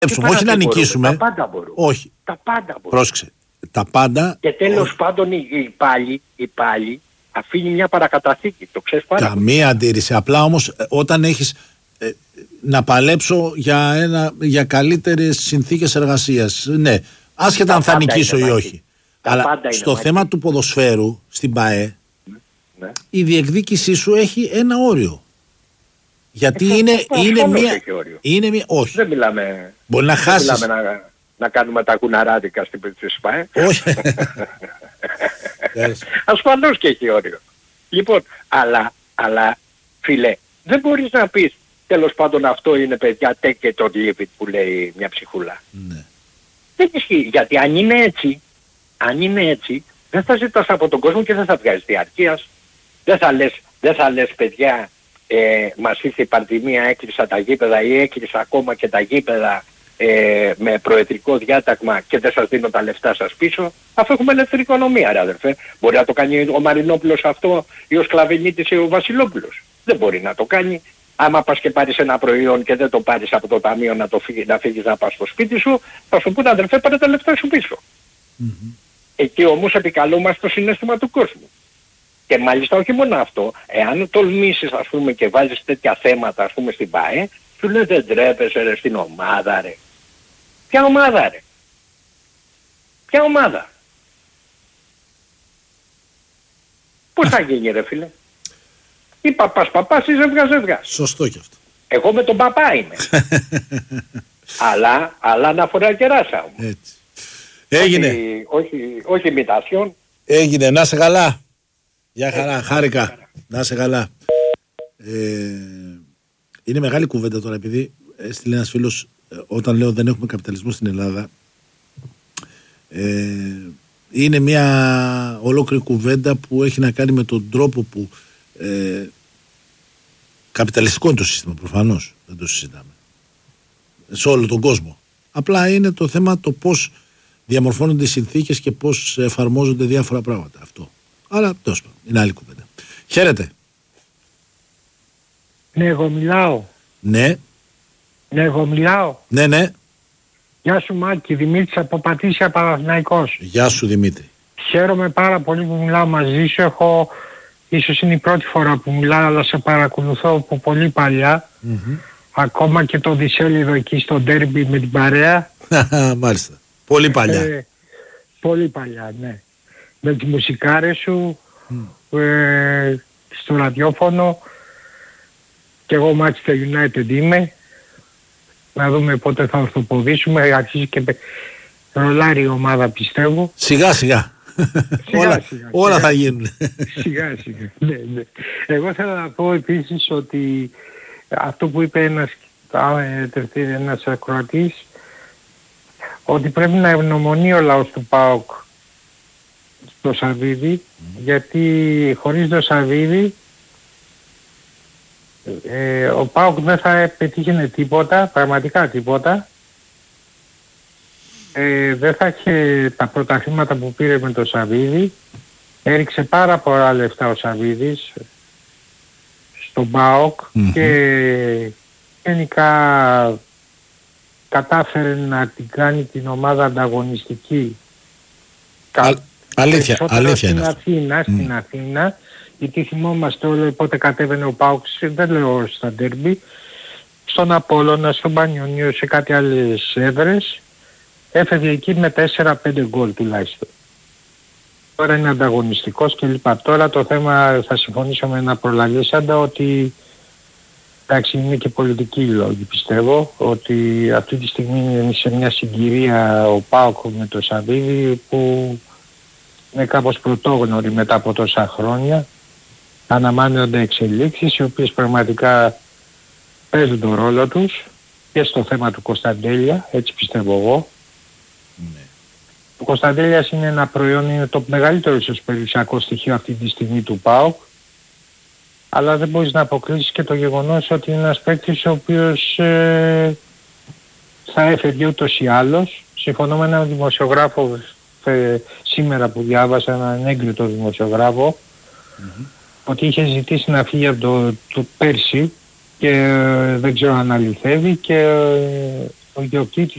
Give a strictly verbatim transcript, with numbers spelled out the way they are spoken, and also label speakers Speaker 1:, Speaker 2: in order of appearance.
Speaker 1: όχι να νικήσουμε.
Speaker 2: Τα πάντα μπορούμε.
Speaker 1: Όχι.
Speaker 2: Τα πάντα μπορούμε.
Speaker 1: Πρόσεξε. Τα πάντα.
Speaker 2: Και τέλος πάντων η πάλι, η πάλι αφήνει μια παρακαταθήκη. Το ξέρεις πάρα πολύ.
Speaker 1: Καμία αντίρρηση. Απλά όμως όταν έχεις ε, να παλέψω για, ένα, για καλύτερες συνθήκες εργασίας. Ναι. Άσχετα αν θα νικήσω ή όχι. Αλλά στο θέμα μάχη. Του ποδοσφαίρου στην ΠΑΕ ναι. Η διεκδίκησή σου έχει ένα όριο. Γιατί ε, είναι, είναι, μία, είναι μία. Όχι.
Speaker 2: Δεν μιλάμε.
Speaker 1: Μπορεί να χάσεις.
Speaker 2: Δεν μιλάμε να, να κάνουμε τα κουναράδικα στην ΠΑΕ.
Speaker 1: Όχι.
Speaker 2: Ασφαλώς και έχει όριο. Λοιπόν, αλλά, αλλά φίλε, δεν μπορείς να πεις τέλος πάντων αυτό είναι παιδιά τέκε το λίβιτ που λέει μια ψυχούλα.
Speaker 1: Ναι.
Speaker 2: Δεν ισχύει. Γιατί αν είναι έτσι, αν είναι έτσι, δεν θα ζητάς από τον κόσμο και δεν θα βγάζεις διαρκείας. Δεν θα λες, δεν θα λες παιδιά, ε, μας ήρθε η πανδημία, έκλεισα τα γήπεδα ή έκλεισα ακόμα και τα γήπεδα ε, με προεδρικό διάταγμα και δεν σας δίνω τα λεφτά σας πίσω. Αφού έχουμε ελεύθερη οικονομία, ρε αδερφέ. Μπορεί να το κάνει ο Μαρινόπουλος αυτό ή ο Σκλαβενίτης ή ο Βασιλόπουλος. Δεν μπορεί να το κάνει. Άμα πας και πάρεις ένα προϊόν και δεν το πάρεις από το ταμείο να, το φύγει, να φύγεις να πας στο σπίτι σου, θα σου πούνε αδερφέ πάρε τα λεφτά σου πίσω.
Speaker 1: Mm-hmm.
Speaker 2: Εκεί όμως επικαλούμαστε το συναίσθημα του κόσμου. Και μάλιστα όχι μόνο αυτό, εάν τολμήσεις ας πούμε και βάζεις τέτοια θέματα ας πούμε στην ΠΑΕ, σου λέει δεν τρέπεσαι ρε στην ομάδα ρε. Ποια ομάδα ρε. Ποια ομάδα. Πώς θα γίνει ρε φίλε. Ή παπάς παπάς ή ζευγά ζευγά.
Speaker 1: Σωστό κι αυτό.
Speaker 2: Εγώ με τον παπά είμαι. αλλά, αλλά να φοράει κεράσα μου.
Speaker 1: Έτσι. Έγινε.
Speaker 2: Όχι, όχι, όχι ημιτάσιον.
Speaker 1: Έγινε. Να σε καλά. Γεια χαρά. Έτσι, χάρηκα. Χαρά. Να σε καλά. Ε, είναι μεγάλη κουβέντα τώρα επειδή έστειλε ένας φίλος όταν λέω δεν έχουμε καπιταλισμό στην Ελλάδα. Ε, είναι μια ολόκληρη κουβέντα που έχει να κάνει με τον τρόπο που ε, καπιταλιστικό είναι το σύστημα προφανώς, δεν το συζητάμε σε όλο τον κόσμο, απλά είναι το θέμα το πως διαμορφώνονται οι συνθήκες και πως εφαρμόζονται διάφορα πράγματα αυτό, αλλά τόσο είναι άλλη κουβέντα. Χαίρετε.
Speaker 3: Ναι, εγώ μιλάω.
Speaker 1: Ναι.
Speaker 3: Ναι, εγώ μιλάω.
Speaker 1: Ναι, ναι.
Speaker 3: Γεια σου Μάκη, Δημήτρης από Πατήσια Παναθηναϊκός.
Speaker 1: Γεια σου Δημήτρη.
Speaker 3: Χαίρομαι πάρα πολύ που μιλάω μαζί σου. Έχω, ίσως είναι η πρώτη φορά που μιλάω, αλλά σε παρακολουθώ από πολύ παλιά. Mm-hmm. Ακόμα και το δισέλιδο εκεί στο ντέρμπι με την παρέα.
Speaker 1: Μάλιστα. Πολύ παλιά. Ε,
Speaker 3: πολύ παλιά, ναι. Με τις μουσικάρες σου, mm. ε, στο ραδιόφωνο. Και εγώ Manchester United είμαι. Να δούμε πότε θα ορθοποδήσουμε. Αρχίζει και ρολάρει η ομάδα πιστεύω.
Speaker 1: Σιγά σιγά.
Speaker 3: Σιγά,
Speaker 1: όλα
Speaker 3: σιγά,
Speaker 1: όλα
Speaker 3: σιγά.
Speaker 1: θα γίνουν.
Speaker 3: Σιγά σιγά. Ναι, ναι. Εγώ θέλω να πω επίσης ότι αυτό που είπε ένας, ένας ακροατής, ότι πρέπει να ευνομονεί ο λαός του ΠΑΟΚ στο Σαββίδι, mm. γιατί χωρίς το Σαββίδι ε, ο ΠΑΟΚ δεν θα πετύχαινε τίποτα, πραγματικά τίποτα. Ε, δεν θα είχε τα πρωταθλήματα που πήρε με το Σαββίδι. Έριξε πάρα πολλά λεφτά ο Σαββίδης στον ΠΑΟΚ mm-hmm. και γενικά κατάφερε να την κάνει την ομάδα ανταγωνιστική.
Speaker 1: Α, αλήθεια, αλήθεια
Speaker 3: στην
Speaker 1: είναι
Speaker 3: Αθήνα,
Speaker 1: αυτό.
Speaker 3: Στην mm. Αθήνα, γιατί θυμόμαστε όλο πότε κατέβαινε ο ΠΑΟΚ, δεν λέω στα ντέρμπι, στον Απόλλωνα, στον Πανιωνίο, σε κάτι άλλες έδρες. Έφευγε εκεί με τέσσερα πέντε γκολ τουλάχιστον. Τώρα είναι ανταγωνιστικός και λοιπά. Τώρα το θέμα, θα συμφωνήσω με ένα προλαλήσαντα, ότι εντάξει είναι και πολιτική λόγη πιστεύω, ότι αυτή τη στιγμή είναι σε μια συγκυρία ο ΠΑΟΚ με το Σαββίδι που είναι κάπως πρωτόγνωρη μετά από τόσα χρόνια. Αναμάνονται εξελίξεις οι οποίες πραγματικά παίζουν τον ρόλο τους και στο θέμα του Κωνσταντέλια, έτσι πιστεύω εγώ. Ναι. Ο Κωνσταντέλιας είναι ένα προϊόν, είναι το μεγαλύτερο ίσως περιουσιακό στοιχείο αυτή τη στιγμή του ΠΑΟΚ, αλλά δεν μπορείς να αποκλείσεις και το γεγονός ότι είναι ένας παίκτης ο οποίος ε, θα έφευγε ούτως ή άλλως. Συμφωνώ με έναν δημοσιογράφο ε, σήμερα που διάβασα, έναν έγκριτο δημοσιογράφο, mm-hmm. ότι είχε ζητήσει να φύγει από το, το πέρσι και ε, δεν ξέρω αν αληθεύει και ε, ο Γιωκίτς